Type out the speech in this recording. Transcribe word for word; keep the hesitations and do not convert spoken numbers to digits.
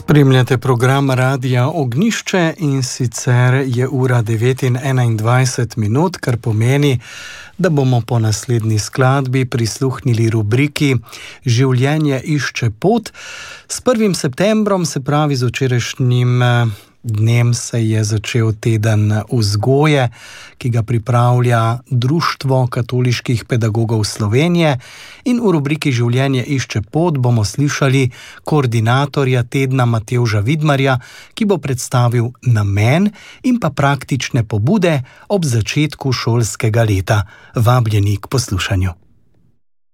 Spremljate program Radia Ognjišče in sicer je ura devet in enaindvajset minut, kar pomeni, da bomo po naslednji skladbi prisluhnili rubriki Življenje išče pot. S prvim septembrom, se pravi z včerajšnjim dnem, se je začel teden vzgoje, ki ga pripravlja Društvo katoliških pedagogov Slovenije, in v rubriki Življenje išče pot bomo slišali koordinatorja tedna Matevža Vidmarja, ki bo predstavil namen in pa praktične pobude ob začetku šolskega leta. Vabljeni k poslušanju.